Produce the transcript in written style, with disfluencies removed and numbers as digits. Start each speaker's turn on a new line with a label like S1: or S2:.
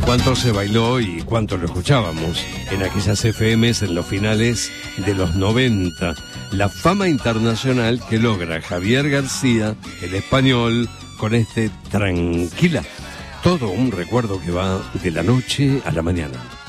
S1: cuánto se bailó y cuánto lo escuchábamos en aquellas FMs en los finales de los 90. La fama internacional que logra Javier García, el español, con este Tranquila. Todo un recuerdo que va de la noche a la mañana.